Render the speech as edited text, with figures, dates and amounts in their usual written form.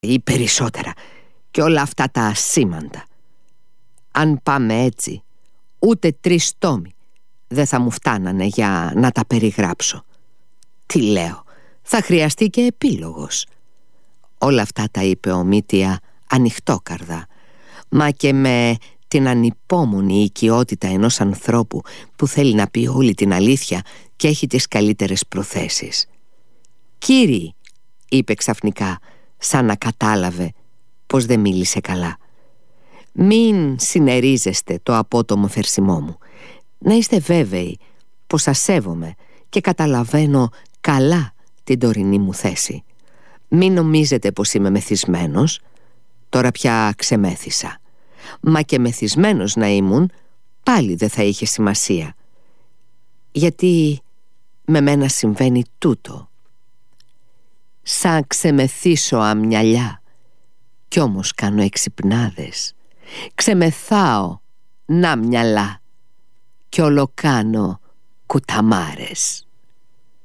ή περισσότερα, και όλα αυτά τα ασήμαντα. Αν πάμε έτσι, ούτε 3 τόμοι δεν θα μου φτάνανε για να τα περιγράψω. Τι λέω, θα χρειαστεί και επίλογος. Όλα αυτά τα είπε ο Μήτια ανοιχτόκαρδα, μα και με την ανυπόμονη οικειότητα ενός ανθρώπου που θέλει να πει όλη την αλήθεια και έχει τις καλύτερες προθέσεις. «Κύριοι», είπε ξαφνικά, σαν να κατάλαβε πως δεν μίλησε καλά, «μην συνερίζεστε το απότομο φερσιμό μου. Να είστε βέβαιοι πως σας σέβομαι και καταλαβαίνω καλά την τωρινή μου θέση. Μην νομίζετε πως είμαι μεθυσμένος. Τώρα πια ξεμέθησα. Μα και μεθυσμένος να ήμουν, πάλι δεν θα είχε σημασία. Γιατί με μένα συμβαίνει τούτο. Σαν ξεμεθύσω αμυαλιά, κι όμως κάνω εξυπνάδες. Ξεμεθάω να μυαλά, κι όλο κάνω κουταμάρες».